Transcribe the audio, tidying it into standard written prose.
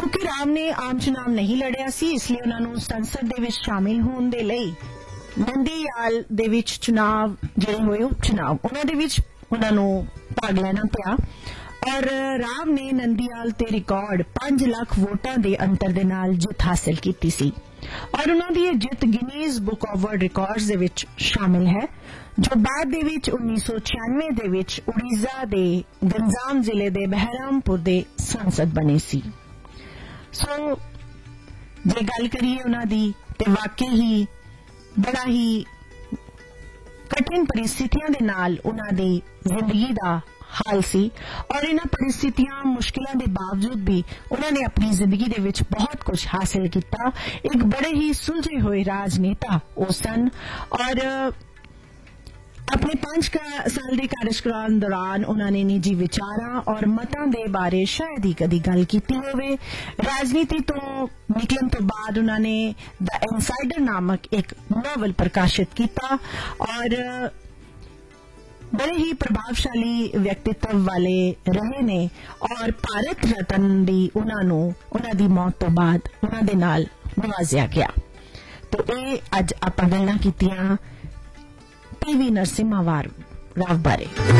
क्योंकि राव ने आम चुनाव नहीं लड़िया सी, इसलिए उन्होंने संसद दे विच शामिल होने दे लई नंदीयाल दे विच चुनाव जिहड़े होए उप चुनाव उन्हां दे विच उन्होंने भाग लेना पिया। और राव ने नंदीयाल ते रिकॉर्ड 5 लाख वोटां दे अंतर दे नाल जित हासिल कीती सी और उन्हां दी ये जित Guinness book of world records दे विच शामिल है, जो बाद दे विच 1996 दे विच उड़ीसा दे गंजाम जिले दे बहरामपुर दे सांसद बने सी। सो जे गल करिए उन्हां दी ते वाकई ही बड़ा ही कठिन परिस्थितियां दे नाल उन्हां दी जिंदगी दा हाल सी और इन्हां परिस्थितियां मुश्किलों के बावजूद भी उन्होंने अपनी जिंदगी दे विच बहुत कुछ हासिल किया। एक बड़े ही सुलझे हुए राजनेता वो सन और अपने 5 साल के कार्यकाल दौरान उन्होंने निजी विचारां और मतां दे बारे शायद ही कदी गल कीती होवे। राजनीति तो निकलन तो बाद उन्होंने द इनसाइडर नामक एक नॉवल प्रकाशित किया और बड़े ही प्रभावशाली व्यक्तित्व वाले रहे ने और भारत रत्न भी उन्हां दी मौत तो बाद उन्हां दे नाल नवाजिया गया। तो ये अज आपां गल्लां कीतियां पीवी नरसिम्हा राव बारे।